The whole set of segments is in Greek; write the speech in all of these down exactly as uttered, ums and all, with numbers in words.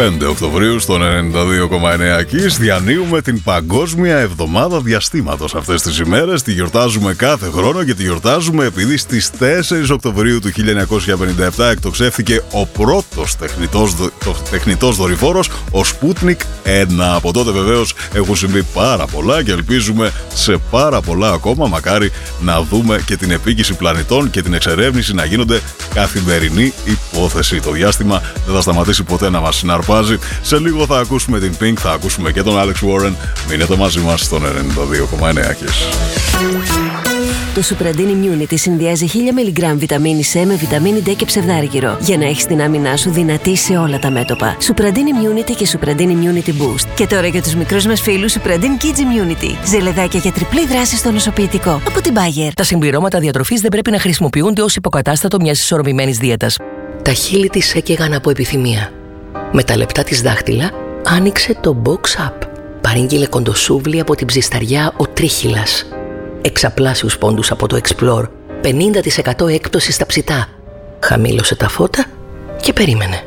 πέντε Οκτωβρίου στον ενενήντα δύο κόμμα εννέα Kiss διανύουμε την Παγκόσμια Εβδομάδα Διαστήματος. Αυτές τις ημέρες τη γιορτάζουμε κάθε χρόνο και τη γιορτάζουμε επειδή στις τέσσερις Οκτωβρίου του χίλια εννιακόσια πενήντα επτά εκτοξεύθηκε ο πρώτος τεχνητός, τεχνητός δορυφόρος, ο Sputnik ένα. Από τότε βεβαίως έχουν συμβεί πάρα πολλά και ελπίζουμε σε πάρα πολλά ακόμα. Μακάρι να δούμε και την επίκηση πλανητών και την εξερεύνηση να γίνονται καθημερινή υπόθεση. Το διάστημα δεν θα σταματήσει ποτέ να μας συναρπάζει. Σε λίγο θα ακούσουμε την Pink, θα ακούσουμε και τον Alex Warren. Μείνετε μαζί μας στον ενενήντα δύο κόμμα εννέα Kiss. Το Supradin Immunity συνδυάζει χίλια μιλιγκράμμ βιταμίνη C με βιταμίνη D και ψευδάργυρο για να έχεις την άμυνά σου δυνατή σε όλα τα μέτωπα. Supradin Immunity και Supradin Immunity Boost. Και τώρα για τους μικρούς μας φίλους Supradin Kids Immunity. Ζελεδάκια για τριπλή δράση στο νοσοποιητικό. Από την Bayer. Τα συμπληρώματα διατροφής δεν πρέπει να χρησιμοποιούνται ως υποκατάστατο μιας ισορροπημένης δίαιτας. Τα χείλη της έκαιγαν από επιθυμία. Με τα λεπτά της δάχτυλα άνοιξε το Box Up. Παρήγγειλε κοντοσούβλη από την ψισταριά ο Τρίχυλας. Εξαπλάσιους πόντους από το Explore, πενήντα τοις εκατό έκπτωση στα ψητά. Χαμήλωσε τα φώτα και περίμενε.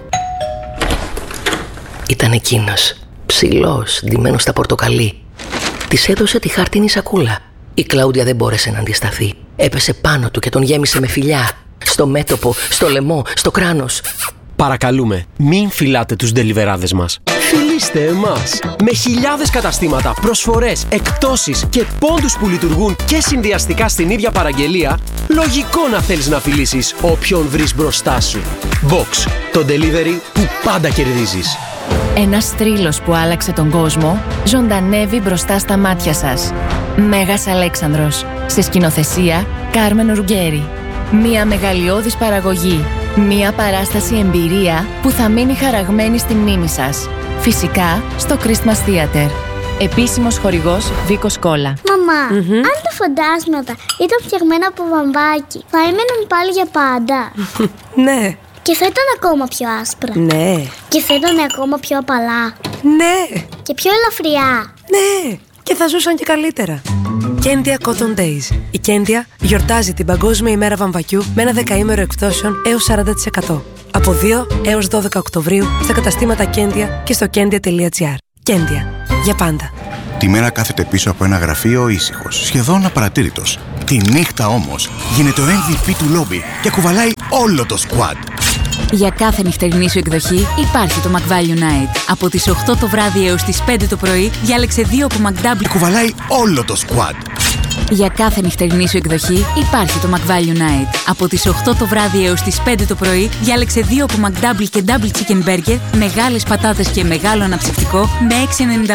Ήταν εκείνος, ψηλός, ντυμένος στα πορτοκαλί. Της έδωσε τη χάρτινη σακούλα. Η Κλάουντια δεν μπόρεσε να αντισταθεί. Έπεσε πάνω του και τον γέμισε με φιλιά. Στο μέτωπο, στο λαιμό, στο κράνος. Παρακαλούμε, μην φυλάτε τους ντελιβεράδες μας. Φιλήστε εμάς! Με χιλιάδες καταστήματα, προσφορές, εκπτώσεις και πόντους που λειτουργούν και συνδυαστικά στην ίδια παραγγελία, λογικό να θέλεις να φιλήσεις όποιον βρεις μπροστά σου. Box, το delivery που πάντα κερδίζεις. Ένας θρύλος που άλλαξε τον κόσμο ζωντανεύει μπροστά στα μάτια σας. Μέγας Αλέξανδρος. Σε σκηνοθεσία Κάρμεν Ρουγκέρι. Μία μεγαλειώδης παραγωγή. Μία παράσταση εμπειρία που θα μείνει χαραγμένη στη μνήμη σας. Φυσικά στο Christmas Theater. Επίσημος χορηγός Βίκος Κόλλα. Μαμά, mm-hmm. αν τα φαντάσματα ήταν φτιαγμένα από βαμβάκι, θα έμεναν πάλι για πάντα? Ναι. Και θα ήταν ακόμα πιο άσπρα? Ναι. Και θα ήταν ακόμα πιο απαλά? Ναι. Και πιο ελαφριά? Ναι. Και θα ζούσαν και καλύτερα. Κέντια Cotton Days. Η Κέντια γιορτάζει την Παγκόσμια ημέρα βαμβακιού με ένα δεκαήμερο εκπτώσεων έως σαράντα τοις εκατό. Από δύο έως δώδεκα Οκτωβρίου στα καταστήματα Κέντια και στο κέντια τελεία τζι άρ. Κέντια. Για πάντα. Τη μέρα κάθεται πίσω από ένα γραφείο ήσυχος, σχεδόν απαρατήρητος. Τη νύχτα όμως γίνεται ο εμ βι πι του λόμπι και κουβαλάει όλο το squad. Για κάθε νυχτερινή σου εκδοχή υπάρχει το McValue Night. Από τις οκτώ το βράδυ έως τις πέντε το πρωί διάλεξε δύο από McDouble. Κουβαλάει όλο το squad. Για κάθε νυχτερινή σου εκδοχή υπάρχει το McValue Night. Από τις οκτώ το βράδυ έως τις πέντε το πρωί διάλεξε δύο από McDouble και Double Chicken Burger, μεγάλες πατάτες και μεγάλο αναψυκτικό με έξι ενενήντα